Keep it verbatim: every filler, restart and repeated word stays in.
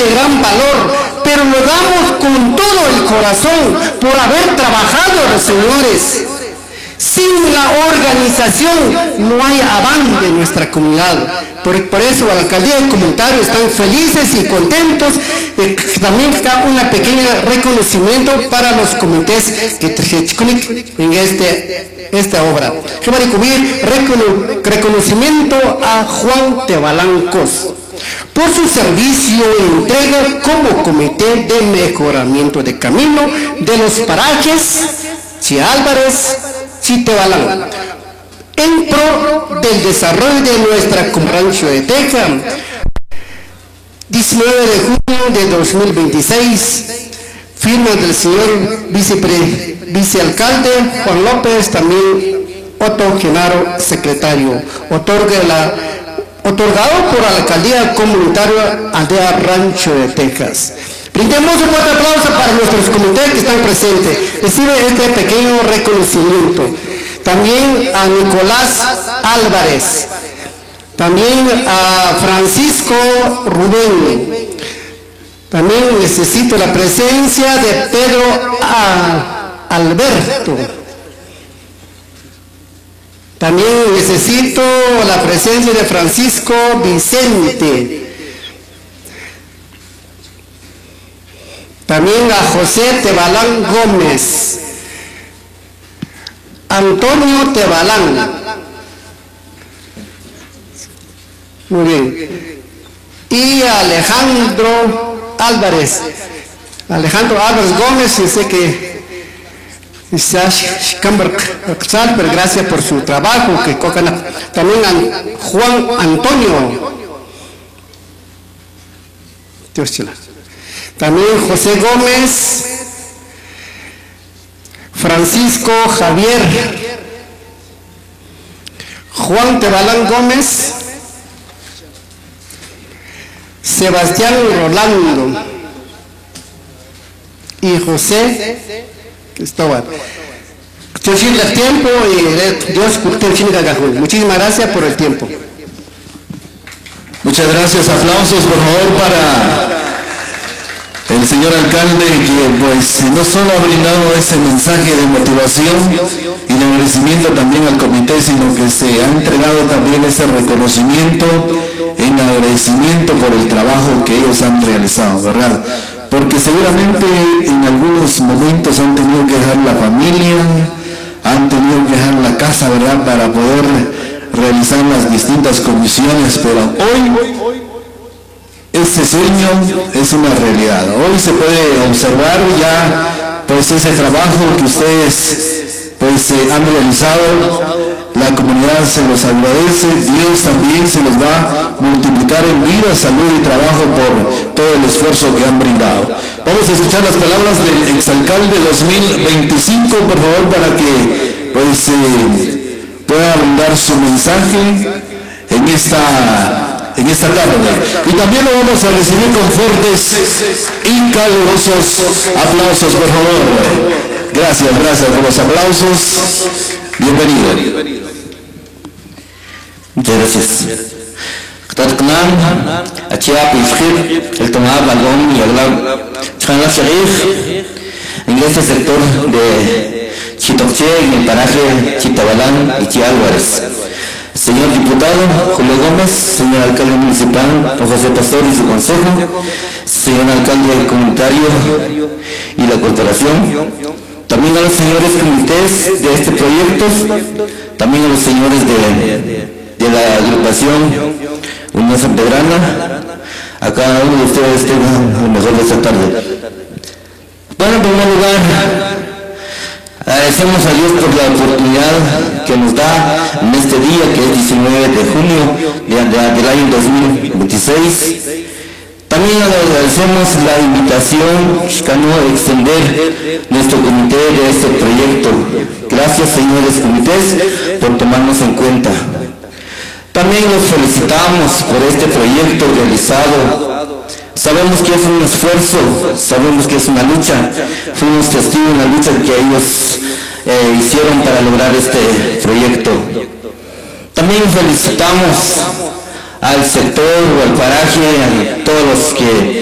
de gran valor, pero lo damos con todo el corazón por haber trabajado, señores. Sin la organización no hay avance en nuestra comunidad. Por, por eso la alcaldía y el comunitario están felices y contentos. Eh, también está un pequeño reconocimiento para los comités que trajeron en este, esta obra. Yo voy a cubrir recono, reconocimiento a Juan Tebalancos por su servicio y entrega como comité de mejoramiento de camino de los parajes Chia Álvarez, Chitebalán, en pro del desarrollo de nuestra rancho de Teca. diecinueve de junio de dos mil veintiséis, firma del señor vicepre, vicealcalde Juan López, también Otto Genaro, secretario, otorga la, otorgado por la alcaldía comunitaria Aldea Rancho de Texas. Brindemos un fuerte aplauso para nuestros comités que están presentes. Recibe este pequeño reconocimiento. También a Nicolás Álvarez. También a Francisco Rubén. También necesito la presencia de Pedro a Alberto. También necesito la presencia de Francisco Vicente. También a José Tebalán Gómez, Antonio Tebalán. Muy bien. Y a Alejandro Álvarez. Alejandro Álvarez Gómez, y sé que pero gracias por su trabajo. Que también a Juan Antonio. Dios chila. También José Gómez, Francisco Javier, Juan Tebalán Gómez, Sebastián Rolando y José Cristóbal. El tiempo y Dios muchísimas gracias por el tiempo. Muchas gracias. Aplausos por favor para el señor alcalde, que pues no solo ha brindado ese mensaje de motivación y de agradecimiento también al comité, sino que se ha entregado también ese reconocimiento en agradecimiento por el trabajo que ellos han realizado, ¿verdad? Porque seguramente en algunos momentos han tenido que dejar la familia, han tenido que dejar la casa, ¿verdad?, para poder realizar las distintas comisiones, pero hoy ese sueño es una realidad. Hoy se puede observar ya pues ese trabajo que ustedes pues eh, han realizado. La comunidad se los agradece, Dios también se los va a multiplicar en vida, salud y trabajo por todo el esfuerzo que han brindado. Vamos a escuchar las palabras del exalcalde dos mil veinticinco, por favor, para que pues eh, pueda brindar su mensaje en esta en esta tarde. Y también lo vamos a recibir con fuertes y calurosos aplausos, por favor. Gracias, gracias por los aplausos. Bienvenido. Muchas gracias. En este sector de Chitoche, en el paraje Chitabalán y Chia Álvarez. Señor diputado Julio Gómez, señor alcalde municipal José Pastor y su consejo, señor alcalde comunitario y la corporación, también a los señores comités de este proyecto, también a los señores de, de la agrupación Unión Sanpedrana, a cada uno de ustedes tengan lo mejor de esta tarde. Bueno, en primer lugar, agradecemos a Dios por la oportunidad que nos da en este día, que es diecinueve de junio de, de, del año dos mil veintiséis. También agradecemos la invitación a extender nuestro comité de este proyecto. Gracias, señores comités, por tomarnos en cuenta. También los felicitamos por este proyecto realizado. Sabemos que es un esfuerzo, sabemos que es una lucha, fuimos testigos de la lucha que ellos eh, hicieron para lograr este proyecto. También felicitamos al sector o al paraje, a todos los que